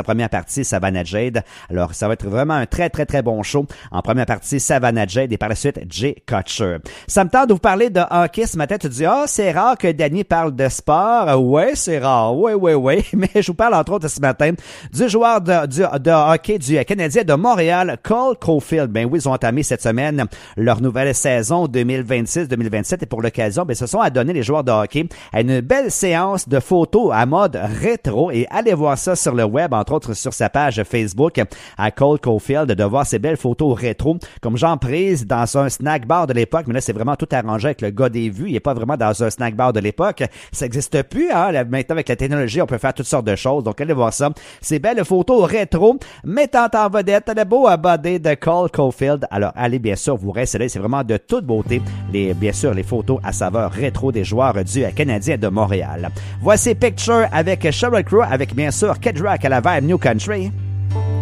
première partie, Savannah Jade. Alors, ça va être vraiment un très, très, très bon show. En première partie, Savannah Jade et par la suite, Jay Kutcher. Ça me tente de vous parler de hockey ce matin. Tu te dis, c'est rare que Danny parle de sport. Ouais, c'est rare. Ouais. Mais je vous parle entre autres ce matin du joueur de hockey du Canadien de Montréal, Cole Caulfield. Ben oui, ils ont entamé cette semaine leur nouvelle saison 2026-2027 et pour l'occasion, se sont adonnés les joueurs de hockey à une belle séance de photos à mode rétro et allez voir ça sur le web, entre autres sur sa page Facebook à Cole Caulfield, de voir ces belles photos rétro comme j'en prise dans un snack bar de l'époque, mais là c'est vraiment tout arrangé avec le gars des vues, il est pas vraiment dans un snack bar de l'époque, ça existe plus, hein, maintenant avec la technologie on peut faire toutes sortes de choses, donc allez voir ça, ces belles photos rétro mettant en vedette le beau body de Cole Caulfield. Alors allez bien sûr vous restez là, c'est vraiment de toute beauté, bien sûr les photos à saveur rétro des joueurs du Canadien de Montréal. Voici Picture avec Sheryl Crow avec bien sûr Kid Rock à la vibe New Country.